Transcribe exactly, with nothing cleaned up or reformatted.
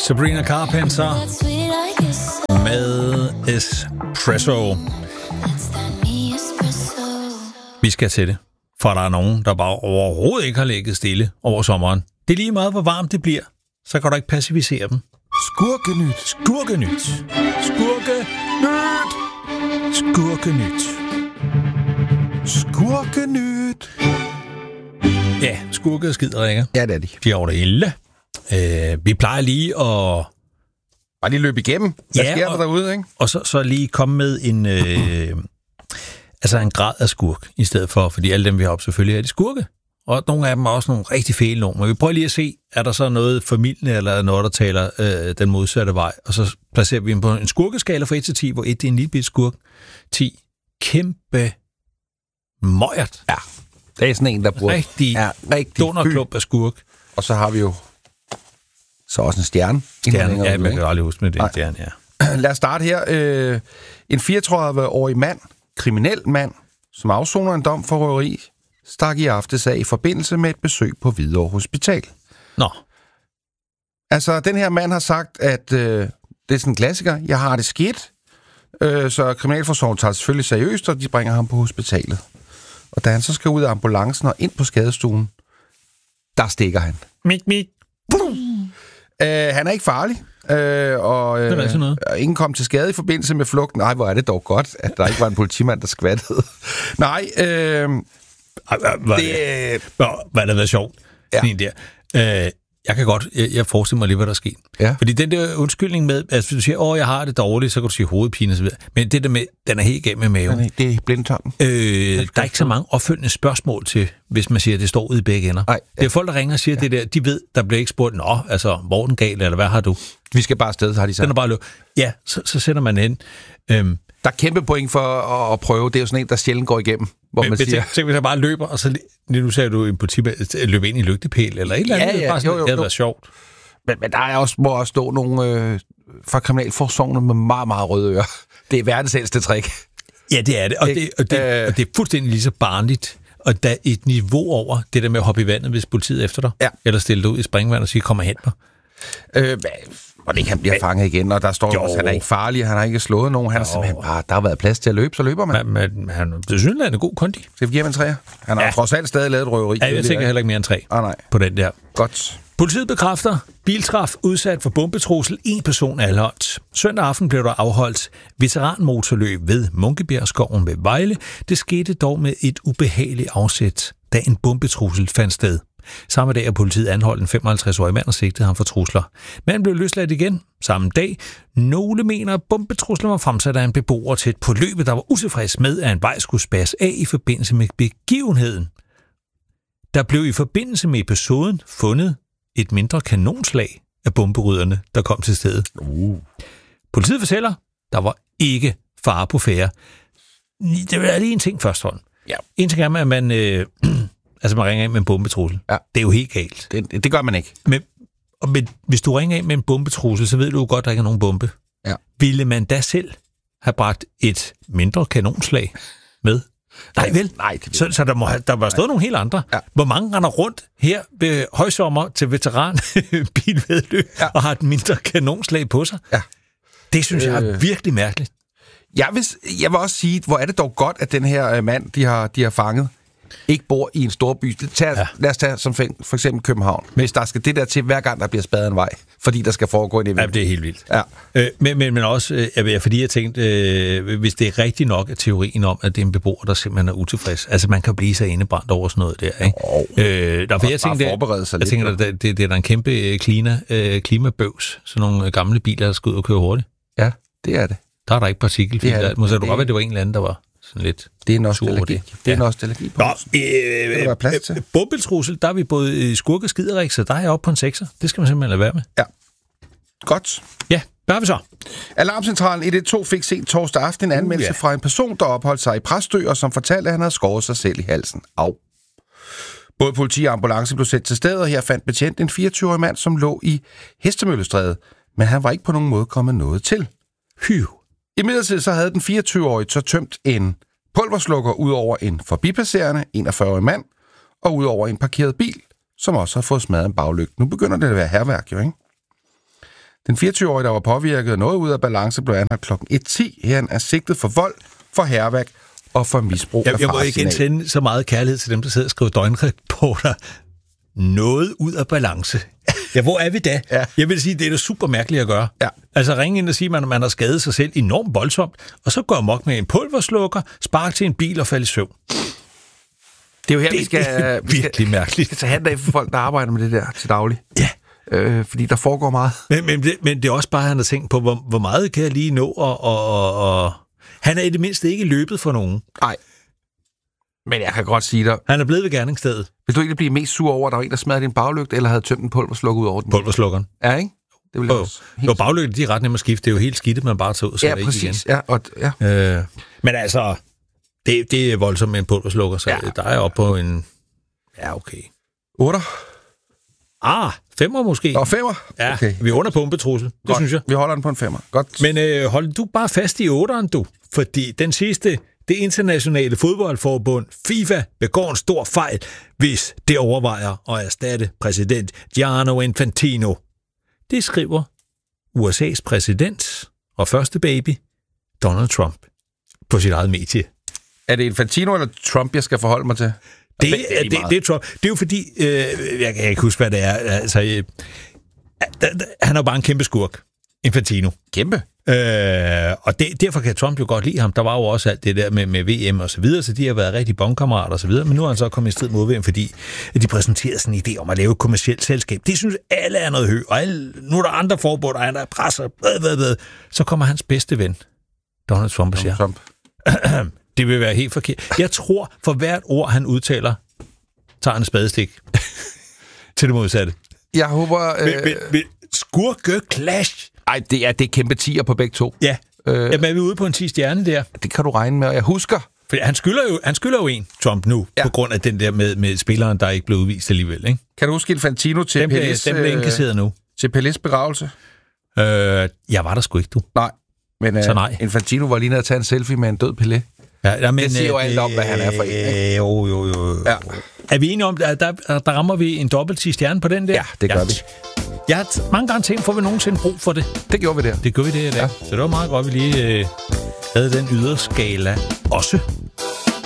Sabrina Carpenter med Espresso. Vi skal til det, for der er nogen, der bare overhovedet ikke har ligget stille over sommeren. Det er lige meget, hvor varmt det bliver, så kan du ikke passivisere dem. Skurkenyt. Skurkenyt. Skurkenyt. Skurkenyt. Skurkenyt. Ja, skurke og skider, ikke? Ja, det er de. De er over det hele. Øh, vi plejer lige at... Bare lige løbe igennem. Hvad ja, sker og, der derude, ikke? Og så, så lige komme med en... Øh, altså en grad af skurk, i stedet for, fordi alle dem, vi har op, selvfølgelig er de skurke. Og nogle af dem er også nogle rigtig fæle nogle. Men vi prøver lige at se, er der så noget familie, eller noget, der taler øh, den modsatte vej. Og så placerer vi dem på en skurkeskala fra et til ti, hvor et er en lille bit skurk. ti. Kæmpe møjert. Ja, det er sådan en, der bruger... Rigtig, ja, rigtig donorklump af skurk. Og så har vi jo så også en stjerne. Stjerne, ja, man kan aldrig huske med det. Stjerne, ja. Lad os starte her. Øh, en fireogtredive-årig mand, kriminel mand, som afsoner en dom for røveri, stak i aftes af i forbindelse med et besøg på Hvidovre Hospital. Nå. Altså, den her mand har sagt, at øh, det er sådan en klassiker. Jeg har det skidt, øh, så kriminalforsorgen tager det selvfølgelig seriøst, og de bringer ham på hospitalet. Og da han så skal ud af ambulancen og ind på skadestuen, der stikker han. Mit, mit. Øh, han er ikke farlig, øh, og øh, det er noget. ingen kom til skade i forbindelse med flugten. Nej, hvor er det dog godt, at der ikke var en politimand, der skvattede. Nej, øh, Var det, det var det været sjovt, ja. Sådan der. Øh, jeg kan godt, jeg, jeg forestiller mig lige, hvad der sker. Ja. Fordi den der undskyldning med, altså hvis du siger, åh, jeg har det dårligt, så kan du sige hovedpine og så videre. Men det der med, den er helt galt med maven. Det er blindtarmen. Øh, der er ikke så mange opfølgende spørgsmål til, hvis man siger, at det står ude i begge ender. Ej, ja. Det er folk, der ringer og siger ja. Det der, de ved, der bliver ikke spurgt, nå, altså, hvor er den galt, eller hvad har du? Vi skal bare afsted, har de sagt. Den er bare løb. Ja, så, så sætter man hen. Øhm, Der er kæmpe point for at, at prøve. Det er jo sådan en, der sjældent går igennem, hvor men, man siger... Tænk, tænk, hvis jeg bare løber, og så nu sagde du en politimand løber ind i lygtepæl, eller et eller andet. Ja, ja, bare sådan, jo, jo, det havde jo. været sjovt. Men, men der er også, må også stå nogle øh, fra kriminalforsorgen med meget, meget røde ører. Det er verdens ældste trick. Ja, det er det. Og det, og det, øh, og det er fuldstændig lige så barnligt. Og der er et niveau over det der med at hoppe i vandet, hvis politiet er efter dig. Ja. Eller stille dig ud i springvand og sige, kom og hent mig. Øh, og det kan blive fanget igen, og der står jo, at han er ikke farlig, han har ikke slået nogen. Han er simpelthen bare, der har været plads til at løbe, så løber man. Men, men han det synes jeg er en god kondi. Skal vi give ham en træer? Han har ja. trods alt stadig lavet et røveri. Ja, jeg tænker heller ikke mere end tre ah, nej. på den der. Godt. Politiet bekræfter, biltræf udsat for bombetrussel, en person anholdt. Søndag aften blev der afholdt veteranmotorløb ved Munkebjergskoven ved Vejle. Det skete dog med et ubehageligt afsæt, da en bombetrussel fandt sted. Samme dag er politiet anholdt en femoghalvtreds-årig mand og sigtede ham for trusler. Manden blev løsladt igen samme dag. Nogle mener, at bombetruslen var fremsat af en beboer tæt på løbet, der var utilfreds med, at en vej skulle spærres af i forbindelse med begivenheden. Der blev i forbindelse med episoden fundet et mindre kanonslag af bomberydderne, der kom til stedet. Uh. Politiet fortæller, der var ikke fare på færde. Det er lige en ting først, hånd. Ja. En ting er, at man, øh, altså man ringer ind med en bombetrussel. Ja. Det er jo helt galt. Det, det gør man ikke. Men, og med, hvis du ringer ind med en bombetrussel, så ved du jo godt, at der ikke er nogen bombe. Ja. Ville man da selv have bragt et mindre kanonslag med? Nej, vel? Nej, det så, så der må have, der var stået nogle helt andre. Ja. Hvor mange render rundt her ved højsommer til veteranbilvedløb ja. og har et mindre kanonslag på sig? Ja. Det synes jeg er øh. virkelig mærkeligt. Jeg vil, jeg vil også sige, hvor er det dog godt, at den her mand, de har, de har fanget, ikke bor i en stor by. Tag, ja. Lad os tage som for eksempel København. Hvis der skal det der til, hver gang der bliver spadet en vej, fordi der skal foregå en event. Ja, det er helt vildt. Ja. Øh, men, men, men også, øh, fordi jeg tænkte, øh, hvis det er rigtigt nok, at teorien om, at det er en beboer, der simpelthen er utilfreds. Altså, man kan blive så indebrændt over sådan noget der, ikke? Oh. Øh, der, jeg tænkte, forberede sig jeg tænker, lidt. det, det, det er der en kæmpe klima, øh, klimabøvs. Sådan nogle gamle biler, der skal ud og køre hurtigt. Ja, det er det. Der er der ikke partikelfilter. Måske du godt, at det var en eller anden, der var sådan lidt... Det er nostalgi. Det, det er nostalgi på. Nå, øh, der være plads til. Bombetrussel, der er vi både skurke og skiderik, så der er jeg oppe på en sekser. Det skal man simpelthen lade være med. Ja. Godt. Ja, hvad har vi så? Alarmcentralen et et to fik sent torsdag aften en anmeldelse uh, ja. fra en person, der opholdt sig i Præstø, og som fortalte, at han havde skåret sig selv i halsen. Au. Både politi og ambulance blev sendt til stedet, og her fandt betjent en fireogtyve-årig mand, som lå i Hestemøllestræde, men han var ikke på nogen måde kommet noget til. Hyv. Imidlertid så havde den fireogtyve-årige så tømt en pulverslukker ud over en forbipasserende enogfyrre-årig mand, og ud over en parkeret bil, som også har fået smadret en baglygte. Nu begynder det at være hærværk, jo, ikke? Den fireogtyve-årige, der var påvirket og noget ud af balance, blev anholdt klokken et ti. Han er sigtet for vold, for hærværk og for misbrug jeg, af Jeg må igen sende så meget kærlighed til dem, der sidder og skriver døgnreporter. Noget ud af balance. Ja, hvor er vi da? Ja. Jeg vil sige, det er da super mærkeligt at gøre. Ja. Altså ringe ind og sige, at man har skadet sig selv enormt voldsomt, og så går amok med en pulverslukker, spark til en bil og falde i søvn. Det er jo her, det, vi skal... Det er virkelig vi skal, mærkeligt. Vi skal tage hand af for folk, der arbejder med det der til daglig. Ja. Øh, fordi der foregår meget. Men, men, det, men det er også bare, at han har tænkt på, hvor, hvor meget kan jeg lige nå, og, og, og, og han er i det mindste ikke løbet for nogen. Nej. Men jeg kan godt sige dig... Han er blevet ved gerningsstedet. Vil du ikke blive mest sur over, at der var en, der smadrede din baglygte, eller havde tømt en pulverslukker ud over den? Pulverslukkeren. Ja, ikke? Det vil jeg jo, også. jo baglygten, de er ret nemme at skifte. Det er jo helt skidt, man bare tager ud og sætter ja, ikke præcis. igen. Ja, og, ja. Øh, men altså, det, det er voldsomt med en pulverslukker, så ja. Der er oppe på en... Ja, okay. otter? Ah, femmer måske. Og femmer? Ja, okay. Vi er under pumpetrussel. Det Godt. synes jeg. Vi holder den på en femmer. Godt. Men øh, hold du bare fast i otteren, du. Fordi den sidste, det internationale fodboldforbund, FIFA, begår en stor fejl, hvis det overvejer at erstatte præsident Gianni Infantino. Det skriver U S A's præsident og første baby, Donald Trump, på sit eget medie. Er det Infantino eller Trump, jeg skal forholde mig til? Det, det, det, det, det, er Trump. Det er jo fordi, øh, jeg kan ikke huske, hvad det er. Altså, øh, han er jo bare en kæmpe skurk, Infantino. Kæmpe? Øh, og det, derfor kan Trump jo godt lide ham. Der var jo også alt det der med, med V M og så videre, så de har været rigtig bondkammerater og så videre, men nu har han så kommet i strid mod V M, fordi de præsenterede sådan en idé om at lave et kommercielt selskab. Det synes alle er noget højt, og alle, nu er der andre forbund, og han er presser, blæd, blæd, blæd. Så kommer hans bedste ven, Donald Trump, og siger, Trump. det vil være helt forkert. Jeg tror, for hvert ord, han udtaler, tager han et spadestik til det modsatte. Jeg håber... Øh... Men, men, men, skurke clash. Ej, det er, det er kæmpe tier på begge to. Ja, øh... Jamen, er vi ude på en ti stjerne der? Det kan du regne med, og jeg husker... For han skylder jo, han skylder jo en, Trump, nu, ja. På grund af den der med, med spilleren, der ikke blev udvist alligevel, ikke? Kan du huske Infantino til Pelés... Den bliver indkasseret nu. Til Pelés begravelse? Øh, jeg var der sgu ikke, du. Nej, men så nej. Uh, Infantino var lige nede at tage en selfie med en død Pelé. Ja, ja, men, det siger jo alt om, hvad han er for en, ikke? Jo, jo, jo. Ja. Er vi enige om, at der, der rammer vi en dobbelt ti stjerne på den der? Ja, det gør ja. vi. Jeg har mange gange tænkt, får vi nogensinde brug for det. Det gjorde vi der. Det gjorde vi det der. Ja. Så det var meget godt, at vi lige øh, havde den yderskala også.